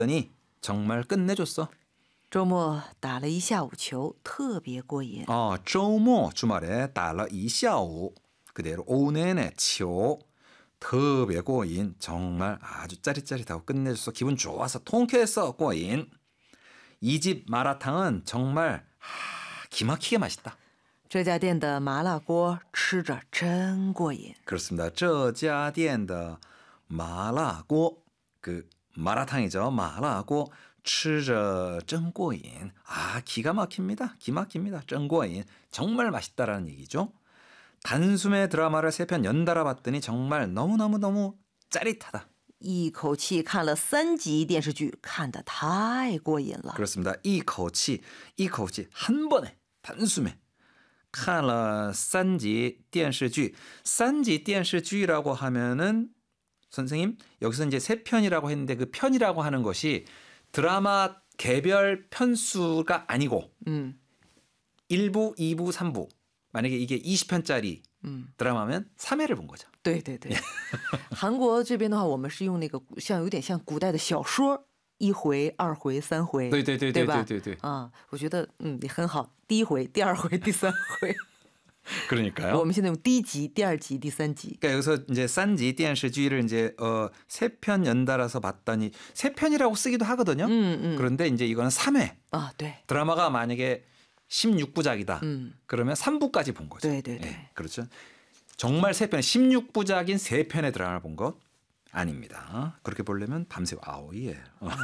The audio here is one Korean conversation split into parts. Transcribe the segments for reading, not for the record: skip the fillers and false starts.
더니 정말 끝내줬어. 周末打了一下午球，特别过瘾。 周末 주말에 打了一下午 그대로 오후 내내 球 特别过瘾 정말 아주 짜릿짜릿하고 끝내줬어. 기분 좋아서 통쾌했어. 过瘾. 이 집 마라탕은 정말 기막히게 맛있다. 这家店的麻辣锅吃着真过瘾。 그렇습니다. 这家店的麻辣锅 그 마라탕이죠. 마라锅 吃着真过瘾. 기가 막힙니다. 기막힙니다. 真过瘾. 정말 맛있다라는 얘기죠. 단숨에 드라마를 3편 연달아 봤더니 정말 너무너무 짜릿하다. 一口气看了3集电视剧，看得太过瘾了。 그렇습니다. 一口气 한 번에 단숨에 看了3集电视剧. 3集电视剧라고 하면은 선생님 여기서 이제 3편이라고 했는데 그 편이라고 하는 것이 드라마 개별 편수가 아니고 1부, 2부, 3부. 만약에 이게 20편짜리 드라마면 3회를 본 거죠. 对对对，韩国这边的话，我们是用那个有点像古代的小说，1回、2回、3回，对吧？我觉得也很好。第1回、第2回、第3回。 그러니까요. 我们现在用第1集、第2集、第3集。 그러니까 여기서 이제 3지 电视剧를 이제 3편 연달아서 봤더니 3편이라고 쓰기도 하거든요. 그런데 이제 이거는 3회. 네. 드라마가 만약에 16부작이다. 그러면 3부까지 본 거죠. 네. 그렇죠. 정말 3편, 16부작인 3편의 드라마를 본 것 아닙니다. 그렇게 보려면 밤새 아오예.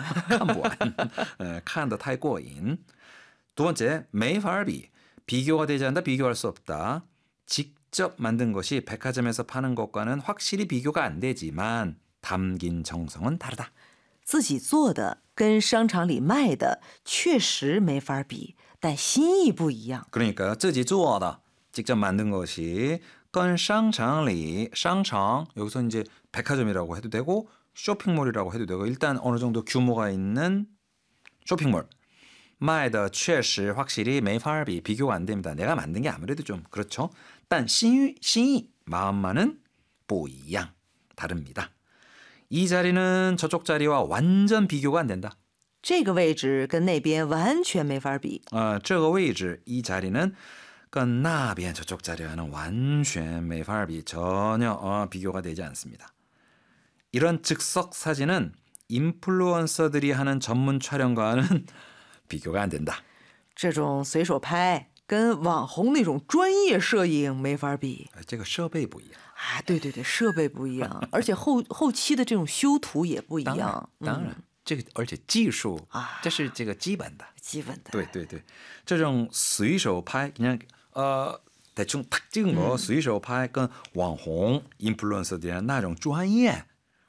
칸더 타이고인. 두 번째, 메이파비. 비교가 되지 않는다, 비교할 수 없다. 직접 만든 것이 백화점에서 파는 것과는 확실히 비교가 안 되지만 담긴 정성은 다르다. 自己做的跟商场里卖的确实没法比，但心意不一样。 그러니까요. 自己做的 직접 만든 것이 跟商场里 商场 여기서 이제 백화점이라고 해도 되고 쇼핑몰이라고 해도 되고 일단 어느 정도 규모가 있는 쇼핑몰. 卖的确实 확실히 没法比 비교가 안 됩니다. 내가 만든 게 아무래도 좀 그렇죠. 但心意 마음만은 不一样 다릅니다. 이 자리는 저쪽 자리와 완전 비교가 안 된다. 这个位置跟那边完全没法比。 这个位置 이 자리는 跟那边 저쪽 자리와는 완전 没法比 전혀 비교가 되지 않습니다. 이런 즉석 사진은 인플루언서들이 하는 전문 촬영과는 비교가 안 된다. 这种随手拍跟网红那种专业摄影没法比。 这个设备不一样。 对，设备不一样，而且后期的这种修图也不一样。 当然，这个而且技术这是这个基本的。对，这种随手拍 그냥 대충 탁 찍은 거 随手拍跟网红 인플루언서들이랑 那种专业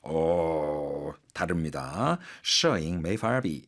다릅니다. 摄影没法比。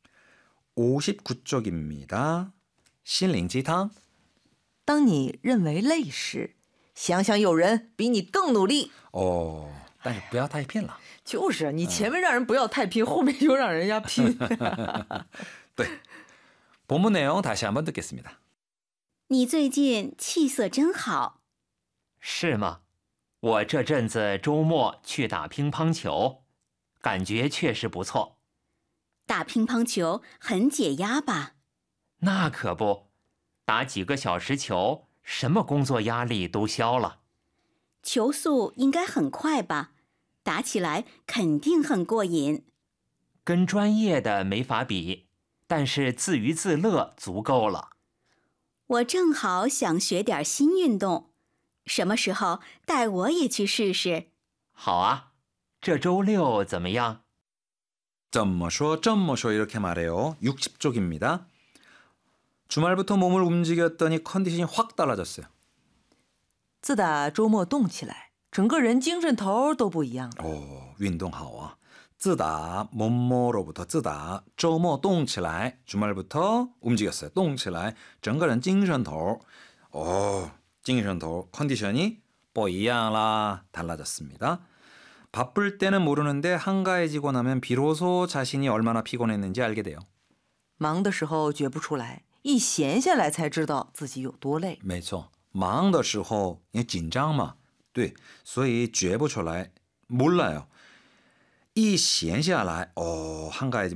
59쪽입니다. 心灵鸡汤. 当你认为累时，想想有人比你更努力。 但是不要太拼了。 就是你前面让人不要太拼，后面又让人家拼。 对， 본문 내용 다시 한번 듣겠습니다. 你最近气色真好。 是吗？我这阵子周末去打乒乓球，感觉确实不错。 打乒乓球很解压吧？ 那可不，打几个小时球，什么工作压力都消了。 球速应该很快吧？打起来肯定很过瘾。 跟专业的没法比，但是自娱自乐足够了。 我正好想学点新运动，什么时候带我也去试试？ 好啊，这周6怎么样？ 점머쇼 이렇게 말해요. 60쪽입니다. 주말부터 몸을 움직였더니 컨디션이 확 달라졌어요. 自打周末动起来，整个人精神头都不一样了。 运动好啊. 自打 뭐뭐로부터 自打 周末动起来 주말부터 움직였어요. 动起来 整个人精神头 精神头 컨디션이 不一样啦 달라졌습니다. 바쁠 때는 모르는데 한가해지고 나면 비로소 자신이 얼마나 피곤했는지 알게 돼요. 忙的时候觉不出来，一闲下来才知道自己有多累。 没错，忙的时候因为紧张嘛，对，所以觉不出来，몰라요. 一闲下来한가해